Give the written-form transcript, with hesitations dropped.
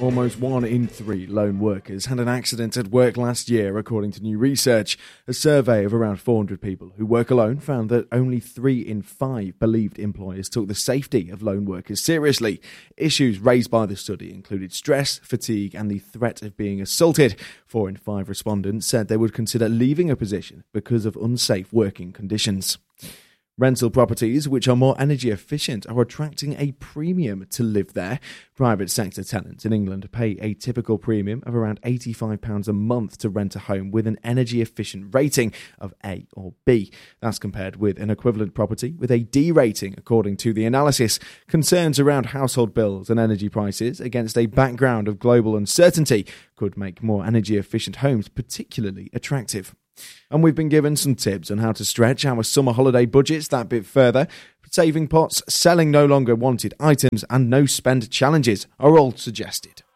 Almost 1 in 3 lone workers had an accident at work last year, according to new research. A survey of around 400 people who work alone found that only 3 in 5 believed employers took the safety of lone workers seriously. Issues raised by the study included stress, fatigue, and the threat of being assaulted. 4 in 5 respondents said they would consider leaving a position because of unsafe working conditions. Rental properties, which are more energy efficient, are attracting a premium to live there. Private sector tenants in England pay a typical premium of around £85 a month to rent a home with an energy efficient rating of A or B. That's compared with an equivalent property with a D rating, according to the analysis. Concerns around household bills and energy prices against a background of global uncertainty could make more energy efficient homes particularly attractive. And we've been given some tips on how to stretch our summer holiday budgets that bit further. Saving pots, selling no longer wanted items, and no spend challenges are all suggested.